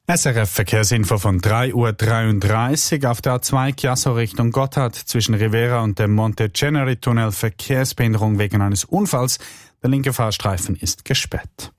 SRF Verkehrsinfo von 3:33 Uhr auf der A2 Chiasso Richtung Gotthard zwischen Rivera und dem Monte-Ceneri-Tunnel Verkehrsbehinderung wegen eines Unfalls. Der linke Fahrstreifen ist gesperrt.